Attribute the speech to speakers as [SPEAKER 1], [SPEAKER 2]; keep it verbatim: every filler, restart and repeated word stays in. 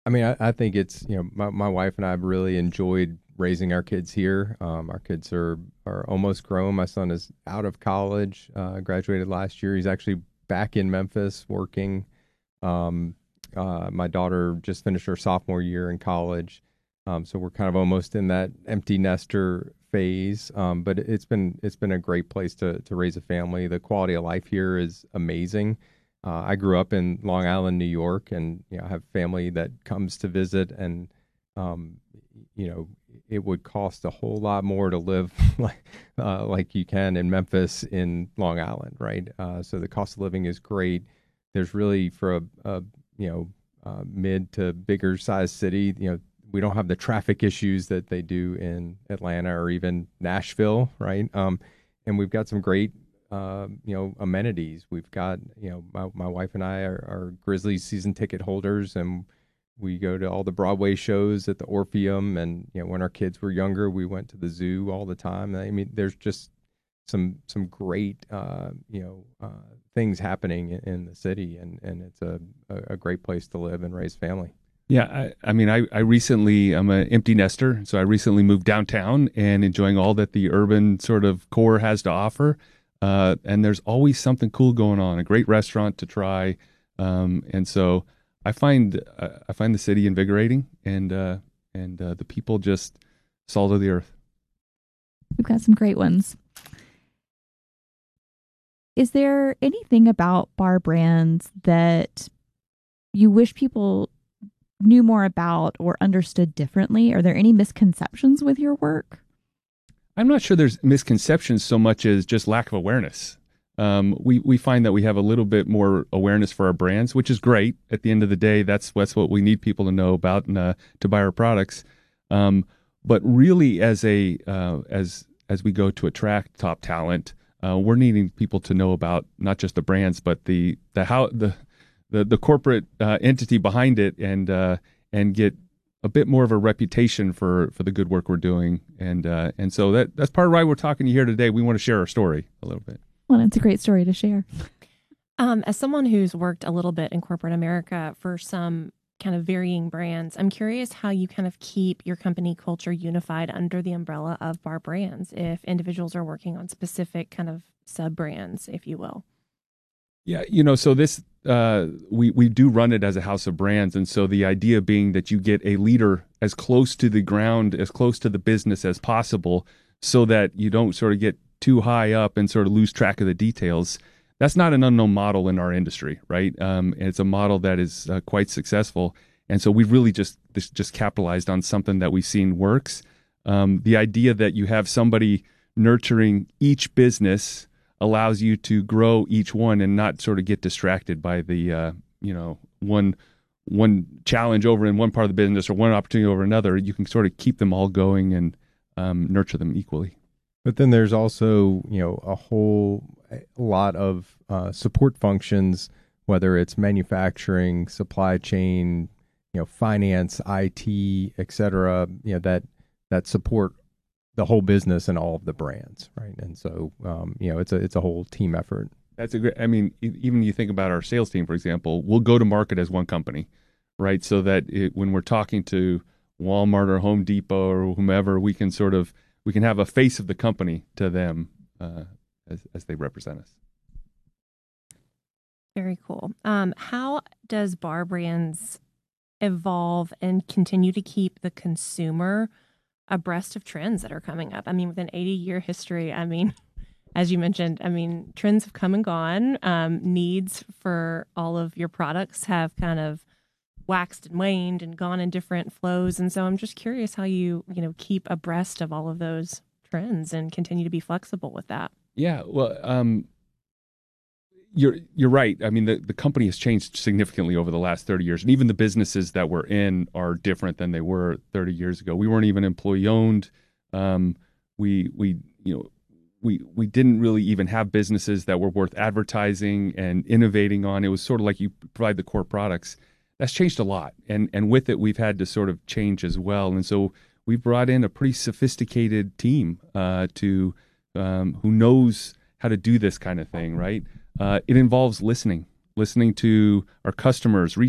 [SPEAKER 1] I mean, I, I think it's, you know, my, my wife and I have really enjoyed raising our kids here. Um, our kids are, are almost grown. My son is out of college, uh, graduated last year. He's actually back in Memphis working. Um, uh, my daughter just finished her sophomore year in college. Um, so we're kind of almost in that empty nester phase. Um, but it's been, it's been a great place to, to raise a family. The quality of life here is amazing. Uh, I grew up in Long Island, New York, and you know, I have family that comes to visit, and um, you know, it would cost a whole lot more to live like uh, like you can in Memphis in Long Island, right? Uh, so the cost of living is great. There's really for a, a you know uh, mid to bigger size city, you know, we don't have the traffic issues that they do in Atlanta or even Nashville, right? Um, and we've got some great uh, you know, amenities. We've got, you know, my, my wife and I are, are Grizzlies season ticket holders, and we go to all the Broadway shows at the Orpheum. And, you know, when our kids were younger, we went to the zoo all the time. I mean, there's just some, some great, uh, you know, uh, things happening in, in the city, and, and it's a, a, a great place to live and raise family.
[SPEAKER 2] Yeah, I, I mean, I, I recently, I'm an empty nester, so I recently moved downtown and enjoying all that the urban sort of core has to offer. Uh, and there's always something cool going on, a great restaurant to try. Um, and so I find, uh, I find the city invigorating, and, uh, and, uh, the people just salt of the earth.
[SPEAKER 3] We've got some great ones. Is there anything about Bar Brands that you wish people knew more about or understood differently? Are there any misconceptions with your work?
[SPEAKER 2] I'm not sure there's misconceptions so much as just lack of awareness. Um, we, we find that we have a little bit more awareness for our brands, which is great. At the end of the day, that's, that's what we need people to know about and uh, to buy our products. Um, but really, as a uh, as as we go to attract top talent, uh, we're needing people to know about not just the brands, but the the how the the, the corporate uh, entity behind it, and uh, and get a bit more of a reputation for, for the good work we're doing. And uh, and so that that's part of why we're talking to you here today. We want to share our story a little bit.
[SPEAKER 3] Well, it's a great story to share.
[SPEAKER 4] Um, as someone who's worked a little bit in corporate America for some kind of varying brands, I'm curious how you kind of keep your company culture unified under the umbrella of Bar Brands if individuals are working on specific kind of sub-brands, if you will.
[SPEAKER 2] Yeah, you know, so this, uh, we, we do run it as a house of brands. And so the idea being that you get a leader as close to the ground, as close to the business as possible, so that you don't sort of get too high up and sort of lose track of the details. That's not an unknown model in our industry, right? Um, and it's a model that is uh, quite successful. And so we've really just, just, just capitalized on something that we've seen works. Um, the idea that you have somebody nurturing each business allows you to grow each one and not sort of get distracted by the, uh, you know, one one challenge over in one part of the business or one opportunity over another. You can sort of keep them all going and um, nurture them equally.
[SPEAKER 1] But then there's also, you know, a whole lot of uh, support functions, whether it's manufacturing, supply chain, you know, finance, I T, et cetera, you know, that that support the whole business and all of the brands, right? And so, um, you know, it's a it's a whole team effort.
[SPEAKER 2] That's a great. I mean, even you think about our sales team, for example, we'll go to market as one company, right? So that it, when we're talking to Walmart or Home Depot or whomever, we can sort of we can have a face of the company to them uh, as as they represent us.
[SPEAKER 4] Very cool. Um, how does Bar Brands evolve and continue to keep the consumer abreast of trends that are coming up? I mean, with an eighty-year history, I mean, as you mentioned, I mean, trends have come and gone. Um, needs for all of your products have kind of waxed and waned and gone in different flows. And so I'm just curious how you, you know, keep abreast of all of those trends and continue to be flexible with that.
[SPEAKER 2] Yeah, well, um, you're you're right. I mean, the, the company has changed significantly over the last thirty years, and even the businesses that we're in are different than they were thirty years ago. We weren't even employee owned. Um, we we you know we we didn't really even have businesses that were worth advertising and innovating on. It was sort of like you provide the core products. That's changed a lot, and and with it, we've had to sort of change as well. And so we brought in a pretty sophisticated team uh, to um, who knows how to do this kind of thing, right? Uh, it involves listening, listening to our customers,